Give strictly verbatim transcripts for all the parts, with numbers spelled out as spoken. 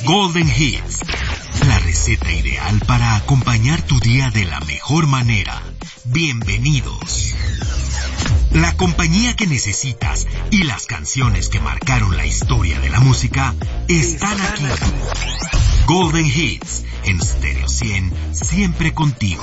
Golden Hits, la receta ideal para acompañar tu día de la mejor manera. Bienvenidos. La compañía que necesitas y las canciones que marcaron la historia de la música están aquí. Golden Hits, en Stereo cien, siempre contigo.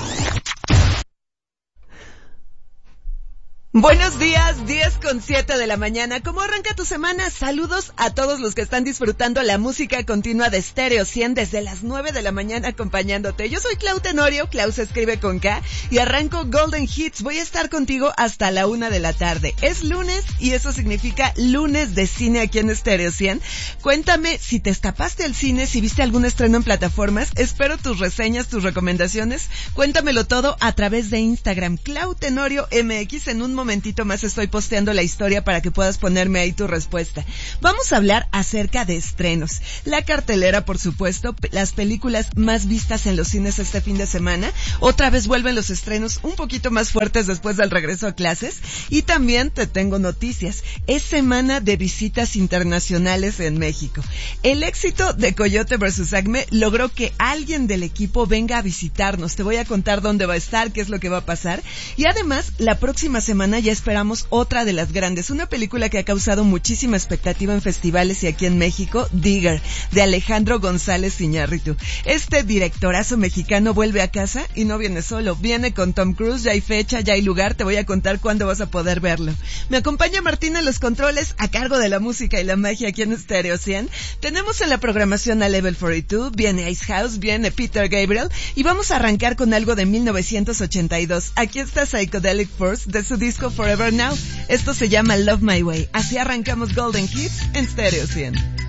Buenos días, diez con siete de la mañana. ¿Cómo arranca tu semana? Saludos a todos los que están disfrutando la música continua de Stereo cien desde las nueve de la mañana acompañándote. Yo soy Clau Tenorio, Clau se escribe con K, y arranco Golden Hits. Voy a estar contigo hasta la una de la tarde. Es lunes y eso significa lunes de cine aquí en Stereo cien. Cuéntame si te escapaste al cine, si viste algún estreno en plataformas. Espero tus reseñas, tus recomendaciones. Cuéntamelo todo a través de Instagram, Clau Tenorio M X. En un momentito más estoy posteando la historia para que puedas ponerme ahí tu respuesta. Vamos a hablar acerca de estrenos. La cartelera, por supuesto, las películas más vistas en los cines este fin de semana. Otra vez vuelven los estrenos un poquito más fuertes después del regreso a clases. Y también te tengo noticias. Es semana de visitas internacionales en México. El éxito de Coyote versus. Acme logró que alguien del equipo venga a visitarnos. Te voy a contar dónde va a estar, qué es lo que va a pasar. Y además, la próxima semana ya esperamos otra de las grandes, una película que ha causado muchísima expectativa en festivales y aquí en México, Digger, de Alejandro González Iñárritu. Este directorazo mexicano vuelve a casa y no viene solo, viene con Tom Cruise, ya hay fecha, ya hay lugar, te voy a contar cuándo vas a poder verlo. Me acompaña Martín en los controles, a cargo de la música y la magia aquí en Stereo cien. Tenemos en la programación a Level cuarenta y dos, viene Ice House, viene Peter Gabriel, y vamos a arrancar con algo de mil novecientos ochenta y dos. Aquí está Psychedelic Force de su disco Forever Now. Esto se llama Love My Way. Así arrancamos Golden Hits en Stereo cien.